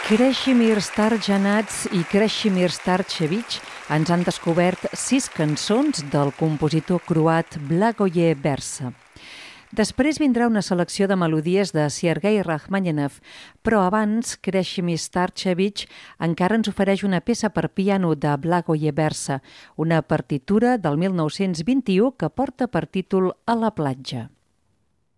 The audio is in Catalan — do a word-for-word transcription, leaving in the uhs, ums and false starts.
Krešimir Starjanats i Krešimir Starčević ens han descobert sis cançons del compositor croat Blagoje Bersa. Després vindrà una selecció de melodies de Sergei Rachmaninoff, però abans Krešimir Starčević encara ens ofereix una peça per piano de Blagoje Bersa, una partitura del mil nou-cents vint-i-u que porta per títol A la platja.